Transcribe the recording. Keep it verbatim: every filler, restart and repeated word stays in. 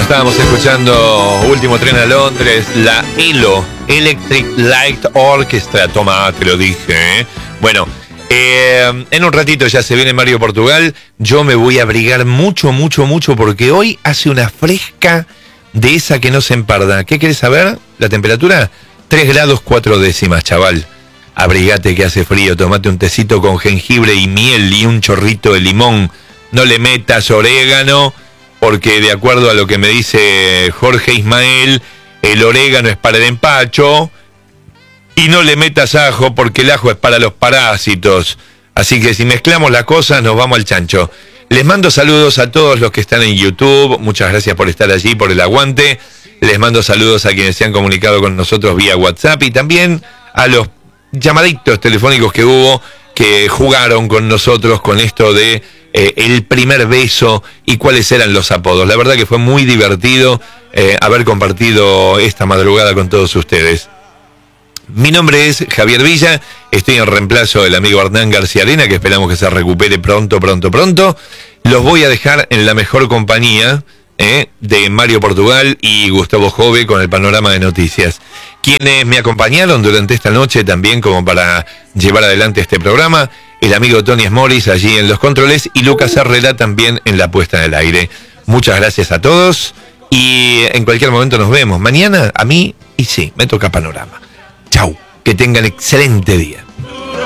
Estábamos escuchando Último Tren a Londres, la E L O, Electric Light Orchestra. Toma, te lo dije, ¿eh? Bueno, eh, en un ratito ya se viene Mario Portugal. Yo me voy a abrigar mucho, mucho, mucho porque hoy hace una fresca de esa que no se emparda. ¿Qué querés saber? ¿La temperatura? tres grados cuatro décimas, chaval. Abrigate que hace frío, tomate un tecito con jengibre y miel y un chorrito de limón. No le metas orégano, porque de acuerdo a lo que me dice Jorge Ismael, el orégano es para el empacho, y no le metas ajo, porque el ajo es para los parásitos. Así que si mezclamos las cosas, nos vamos al chancho. Les mando saludos a todos los que están en YouTube, muchas gracias por estar allí, por el aguante. Les mando saludos a quienes se han comunicado con nosotros vía WhatsApp y también a los llamaditos telefónicos que hubo, que jugaron con nosotros con esto de eh, el primer beso y cuáles eran los apodos. La verdad que fue muy divertido eh, haber compartido esta madrugada con todos ustedes. Mi nombre es Javier Villa, estoy en reemplazo del amigo Hernán García Arena, que esperamos que se recupere pronto, pronto, pronto. Los voy a dejar en la mejor compañía eh, de Mario Portugal y Gustavo Jove con el panorama de noticias. Quienes me acompañaron durante esta noche también como para llevar adelante este programa, el amigo Tony Morris allí en los controles y Lucas Herrera también en la puesta en el aire. Muchas gracias a todos y en cualquier momento nos vemos. Mañana a mí, y sí, me toca panorama. Chau, que tengan excelente día.